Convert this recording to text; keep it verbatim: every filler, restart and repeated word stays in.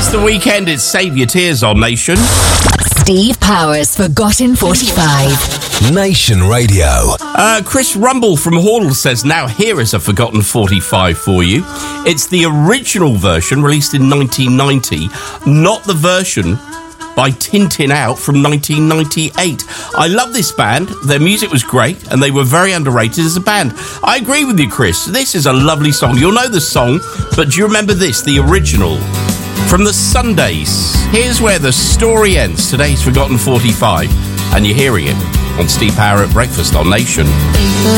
It's the weekend, it's Save Your Tears on Nation. Steve Powers, Forgotten forty-five. Nation Radio. Uh, Chris Rumble from Hall says, now here is a Forgotten forty-five for you. It's the original version released in nineteen ninety, not the version by Tintin Out from nineteen ninety-eight. I love this band. Their music was great and they were very underrated as a band. I agree with you, Chris. This is a lovely song. You'll know the song, but do you remember this, the original? From the Sundays. Here's where the story ends. Today's Forgotten forty-five, and you're hearing it on Steve Power at Breakfast on Nation. People